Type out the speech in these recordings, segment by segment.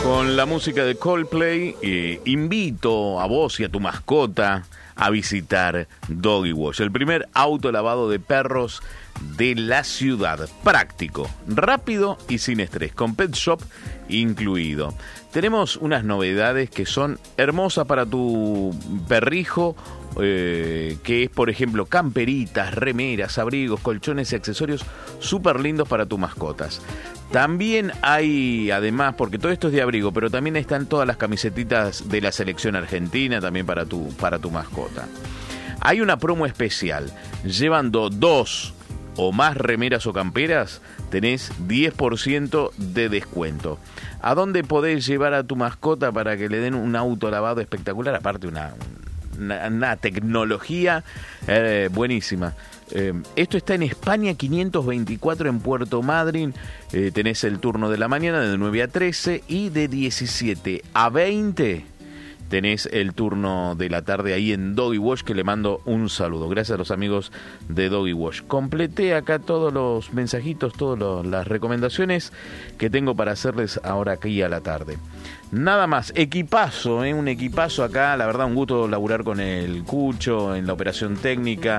Con la música de Coldplay, invito a vos y a tu mascota a visitar Doggy Wash, el primer autolavado de perros de la ciudad. Práctico, rápido y sin estrés, con pet shop incluido. Tenemos unas novedades que son hermosas para tu perrijo, que es, por ejemplo, camperitas, remeras, abrigos, colchones y accesorios súper lindos para tus mascotas. También hay, además, porque todo esto es de abrigo, pero también están todas las camisetitas de la selección argentina, también para tu mascota. Hay una promo especial. Llevando 2 o más remeras o camperas, tenés 10% de descuento. ¿A dónde podés llevar a tu mascota para que le den un autolavado espectacular? Aparte, una tecnología buenísima. Esto está en España 524 en Puerto Madryn. Tenés el turno de la mañana de 9 a 13 y de 17 a 20 tenés el turno de la tarde ahí en Doggy Wash, que le mando un saludo. Gracias a los amigos de Doggy Wash. Completé acá todos los mensajitos, todas las recomendaciones que tengo para hacerles ahora aquí a la tarde. Nada más, equipazo, un equipazo acá, la verdad un gusto laburar con el Cucho en la operación técnica.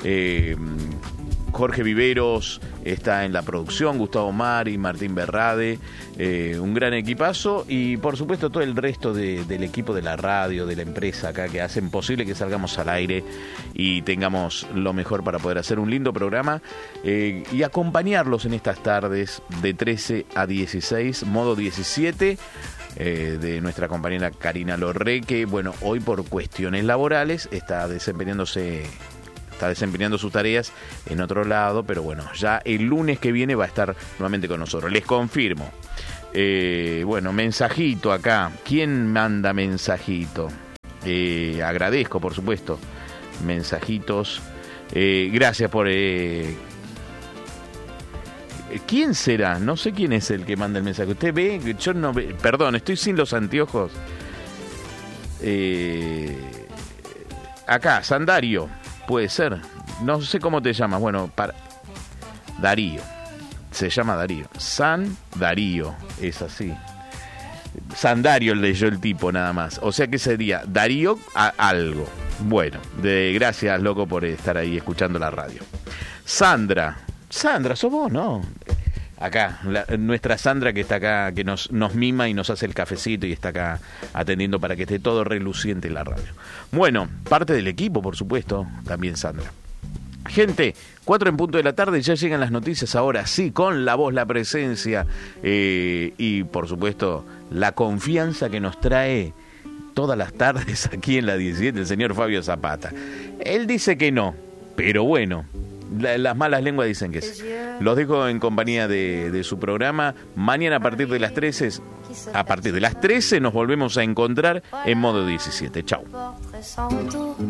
Jorge Viveros está en la producción, Gustavo Mari, Martín Berrade, un gran equipazo, y por supuesto todo el resto del equipo de la radio, de la empresa acá, que hacen posible que salgamos al aire y tengamos lo mejor para poder hacer un lindo programa y acompañarlos en estas tardes de 13 a 16, modo 17, de nuestra compañera Karina Lorre, que bueno, hoy por cuestiones laborales está desempeñando sus tareas en otro lado, pero bueno, ya el lunes que viene va a estar nuevamente con nosotros, les confirmo. Bueno, mensajito acá. ¿Quién manda mensajito? Agradezco, por supuesto, mensajitos. Gracias por... ¿Quién será? No sé quién es el que manda el mensaje. ¿Usted ve? Yo no ve... Perdón, estoy sin los anteojos. Acá, Sandario. Puede ser, no sé cómo te llamas. Bueno, Darío, se llama Darío, San Darío, es así. Sandario leyó el tipo nada más, o sea que sería Darío a algo. Bueno, gracias loco por estar ahí escuchando la radio. Sandra, sos vos, ¿no? Acá, nuestra Sandra que está acá, que nos mima y nos hace el cafecito y está acá atendiendo para que esté todo reluciente en la radio. Bueno, parte del equipo, por supuesto, también Sandra. Gente, 4 en punto de la tarde, ya llegan las noticias ahora sí, con la voz, la presencia y por supuesto la confianza que nos trae todas las tardes aquí en la 17 el señor Fabio Zapata. Él dice que no, pero bueno, las malas lenguas dicen que sí. Los dejo en compañía de su programa. Mañana a partir de las 13 nos volvemos a encontrar en modo 17. Chau.